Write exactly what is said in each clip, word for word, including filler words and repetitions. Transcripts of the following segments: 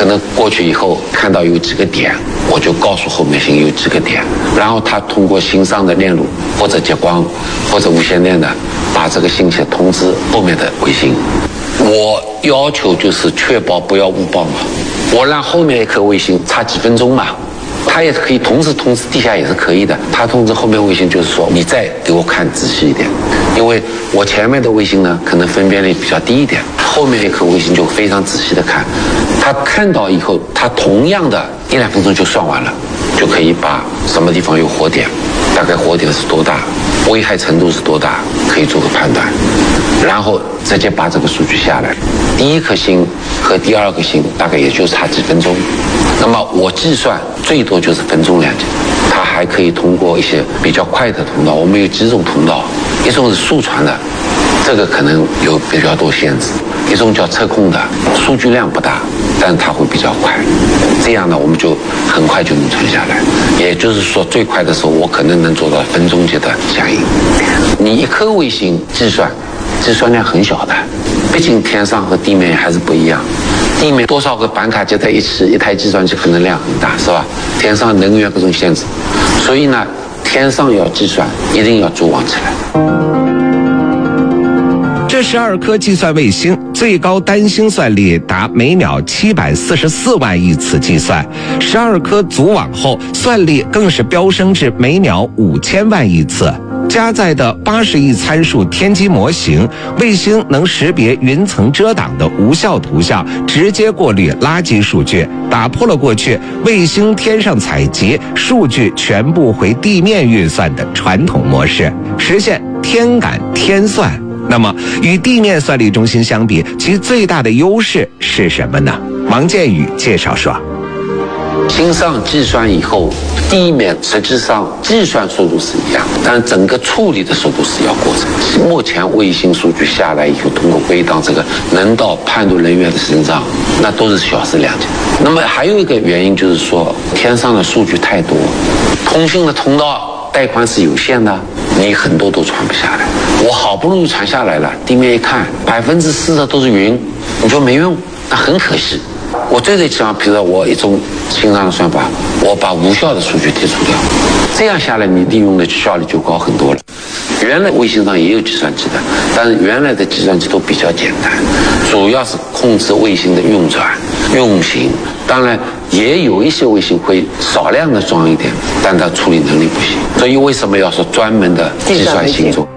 可能过去以后看到有几个点，我就告诉后面星有几个点，然后他通过星上的链路或者激光或者无线电的把这个信息通知后面的卫星。我要求就是确保不要误报嘛，我让后面一颗卫星差几分钟嘛，他也可以同时通知地下也是可以的，他通知后面卫星就是说你再给我看仔细一点，因为我前面的卫星呢可能分辨率比较低一点，后面一颗卫星就非常仔细的看，他看到以后他同样的一两分钟就算完了，就可以把什么地方有火点，大概火点是多大，危害程度是多大，可以做个判断，然后直接把这个数据下来。第一颗星和第二颗星大概也就差几分钟，那么我计算最多就是分钟两级，它还可以通过一些比较快的通道，我们有几种通道，一种是速传的，这个可能有比较多限制，一种叫测控的，数据量不大，但它会比较快，这样呢我们就很快就能传下来，也就是说最快的时候我可能能做到分钟级的响应。你一颗卫星计算计算量很小的，毕竟天上和地面还是不一样，地面多少个板卡接在一起，一台计算机可能量很大，是吧？天上能源各种限制，所以呢天上要计算一定要组网起来。 这十二颗计算卫星最高单星算力达每秒七百四十四万亿次计算，十二颗组网后算力更是飙升至每秒五千万亿次。加载的八十亿参数天基模型，卫星能识别云层遮挡的无效图像，直接过滤垃圾数据，打破了过去卫星天上采集数据全部回地面运算的传统模式，实现天感天算。那么与地面算力中心相比，其最大的优势是什么呢？王建宇介绍说， 星上计算以后，地面实际上计算速度是一样，但整个处理的速度是要过程。目前卫星数据下来以后，通过归档这个能到判断人员的身上，那都是小时两级。那么还有一个原因就是说，天上的数据太多，通信的通道带宽是有限的，你很多都传不下来。我好不容易传下来了，地面一看百分之四十都是云，你说没用，那很可惜。我最最希望，比如说我一种新上的算法，我把无效的数据剔除掉，这样下来你利用的效率就高很多了。原来卫星上也有计算机的，但是原来的计算机都比较简单，主要是控制卫星的运转、运行。当然也有一些卫星会少量的装一点，但它处理能力不行。所以为什么要说专门的计算星座？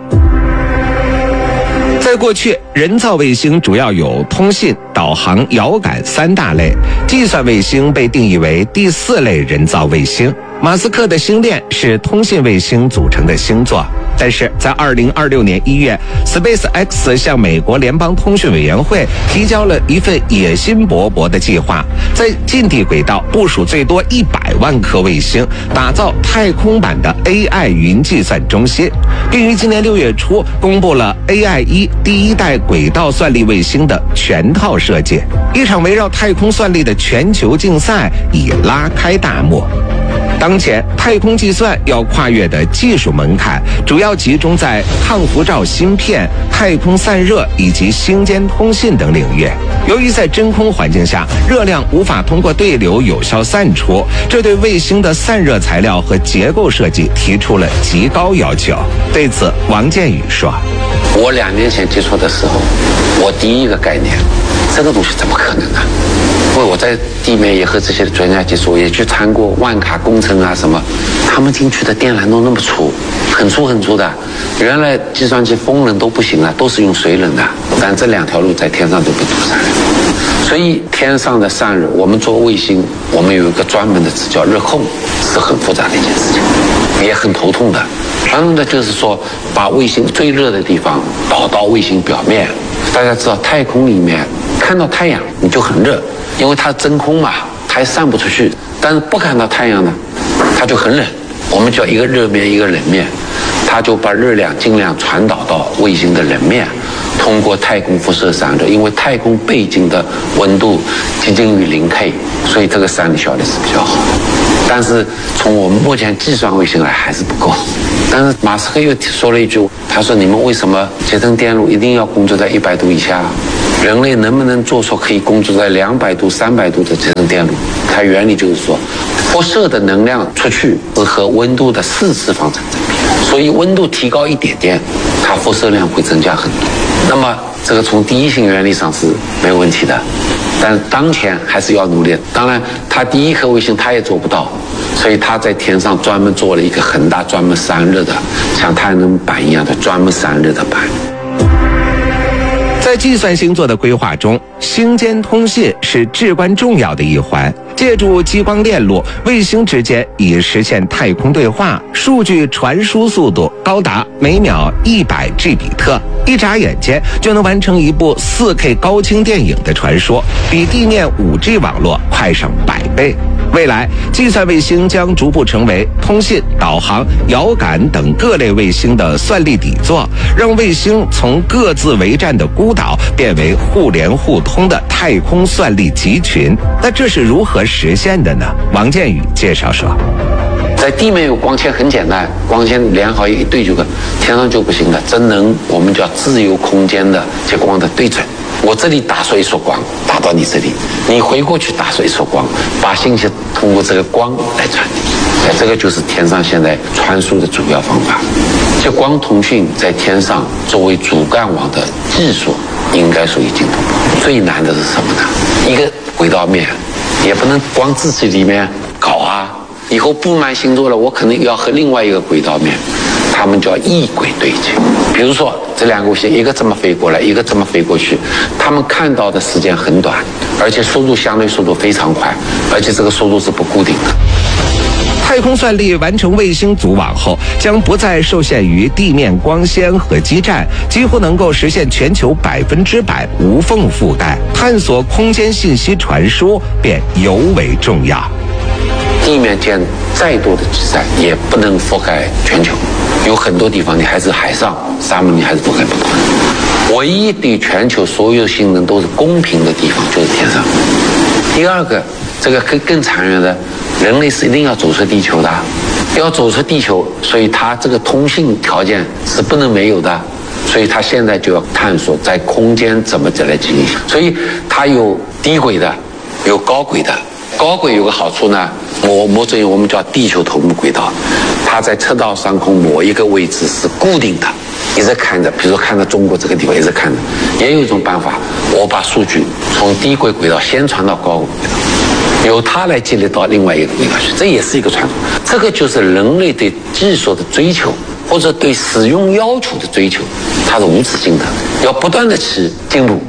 在过去，人造卫星主要有通信、导航、遥感三大类，计算卫星被定义为第四类人造卫星。马斯克的星链是通信卫星组成的星座，但是在二零二六年一月 ，SpaceX 向美国联邦通讯委员会提交了一份野心勃勃的计划，在近地轨道部署最多一百万颗卫星，打造太空版的 A I 云计算中心，并于今年六月初公布了 A I 一第一代轨道算力卫星的全套设计。一场围绕太空算力的全球竞赛已拉开大幕。当前，太空计算要跨越的技术门槛，主要集中在抗辐照芯片、太空散热以及星间通信等领域。由于在真空环境下，热量无法通过对流有效散出，这对卫星的散热材料和结构设计提出了极高要求。对此，王建宇说：“ 我两年前接触的时候，我第一个概念，这个东西怎么可能呢？因为我在地面也和这些专家接触，也去参过万卡工程啊什么，他们进去的电缆都那么粗，很粗很粗的。原来计算机风冷都不行了，都是用水冷的，但这两条路在天上都被堵上来了。所以天上的散热，我们做卫星，我们有一个专门的词叫热控，是很复杂的一件事情，也很头痛的。传统的就是说，把卫星最热的地方导到卫星表面。大家知道，太空里面看到太阳你就很热，因为它真空嘛，它还散不出去。但是不看到太阳呢，它就很冷。我们叫一个热面，一个冷面，它就把热量尽量传导到卫星的冷面，通过太空辐射散热。因为太空背景的温度接近于零 K， 所以这个散热效率是比较好的。但是从我们目前计算卫星来还是不够。但是马斯克又说了一句，他说：“你们为什么集成电路一定要工作在一百度以下？ 人类能不能做出可以工作在两百度、三百度的这种电路？它原理就是说，辐射的能量出去是和温度的四次方成正比，所以温度提高一点点，它辐射量会增加很多。那么这个从第一性原理上是没有问题的，但当前还是要努力。当然，它第一颗卫星它也做不到，所以它在天上专门做了一个很大专门散热的，像太阳能板一样的专门散热的板。 在计算星座的规划中，星间通信是至关重要的一环。借助激光链路，卫星之间以实现太空对话，数据传输速度高达每秒一百 G 比特，一眨眼间就能完成一部 四K 高清电影的传输，比地面 五 G 网络快上百倍。未来，计算卫星将逐步成为通信、导航、遥感等各类卫星的算力底座，让卫星从各自为战的孤岛变为互联互通的太空算力集群。那这是如何实现的呢？王建宇介绍说， 在地面有光纤很简单，光纤连好一对就可，天上就不行了。真能我们叫自由空间的这光的对准。我这里打出一束光，打到你这里，你回过去打出一束光，把信息通过这个光来传递。哎，这个就是天上现在传输的主要方法。这光通讯在天上作为主干网的技术，应该说已经突破。最难的是什么呢？一个轨道面也不能光自己里面搞啊。以后布满星座了，我可能要和另外一个轨道面，他们叫异轨对接。比如说这两个卫星，一个这么飞过来，一个这么飞过去，他们看到的时间很短，而且速度相对速度非常快，而且这个速度是不固定的。 太空算力完成卫星组网后，将不再受限于地面光纤和基站，几乎能够实现全球百分之百无缝覆盖，探索空间信息传输便尤为重要。 地面建再多的基站也不能覆盖全球，有很多地方你还是海上，沙漠你还是覆盖不到。唯一对全球所有性能都是公平的地方就是天上。第二个，这个更更长远的，人类是一定要走出地球的，要走出地球，所以它这个通信条件是不能没有的，所以它现在就要探索在空间怎么再来进行。所以它有低轨的，有高轨的。高轨有个好处呢，某某种我们叫地球同步轨道，它在赤道上空某一个位置是固定的，一直看着，比如说看着中国这个地方一直看着。也有一种办法，我把数据从低轨轨道先传到高轨轨道，由它来积累到另外一个轨道去，这也是一个传输。这个就是人类对技术的追求，或者对使用要求的追求，它是无止境的，要不断的去进步。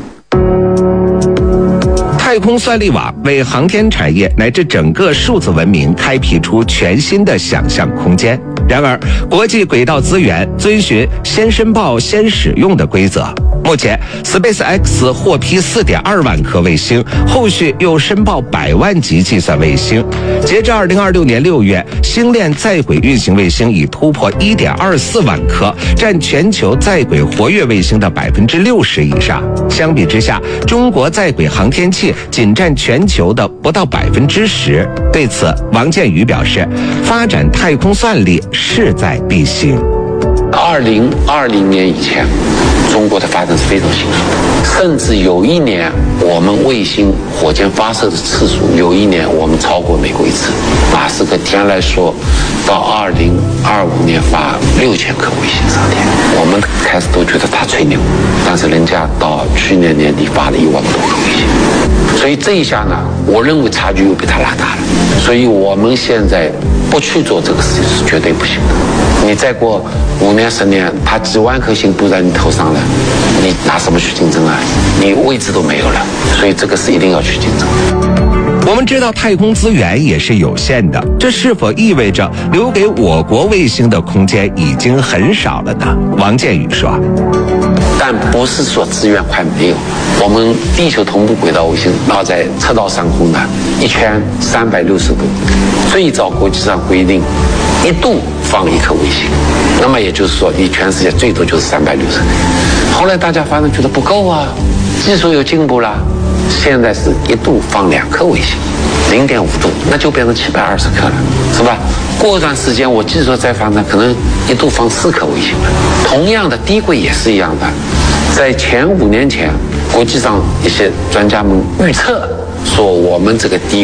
太空算力网为航天产业乃至整个数字文明开辟出全新的想象空间。然而，国际轨道资源遵循先申报先使用的规则。目前 SpaceX 获批 四点二万颗卫星，后续又申报百万级计算卫星。截至二零二六年六月，星链在轨运行卫星已突破 一点二四万颗，占全球在轨活跃卫星的 百分之六十 以上。相比之下，中国在轨航天器仅占全球的不到 百分之十。对此，王建宇表示，发展太空算力势在必行。 二零二零年以前，中国的发展是非常迅速，甚至有一年我们卫星火箭发射的次数，有一年我们超过美国一次。马斯克天来说，到二零二五年发六千颗卫星上天，我们开始都觉得他吹牛，但是人家到去年年底发了一万多颗卫星，所以这一下呢，我认为差距又被他拉大了。所以我们现在不去做这个事情是绝对不行的。你再过五年十年，他几万颗星布在你头上了，你拿什么去竞争啊？你位置都没有了，所以这个是一定要去竞争。 我们知道太空资源也是有限的，这是否意味着留给我国卫星的空间已经很少了呢？王建宇说， 但不是说资源快没有。我们地球同步轨道卫星绕在赤道上空的一圈三百六十度，最早国际上规定一度放一颗卫星，那么也就是说你全世界最多就是三百六十颗。后来大家发现觉得不够啊，技术有进步了，现在是一度放两颗卫星，零点五度，那就变成七百二十颗了，是吧？过一段时间我技术再发展，可能一度放四颗卫星了。同样的低轨也是一样的，在前五年前国际上一些专家们预测说，我们这个低